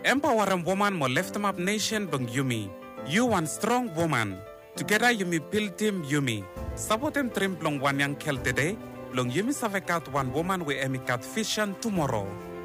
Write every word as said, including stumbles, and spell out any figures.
Empowering woman mo lift them up nation bang Yumi. You one strong woman. Together Yumi build team Yumi. Sabotem trim blong one young kel today. Blong Yumi savekat one woman we emikat vision tomorrow.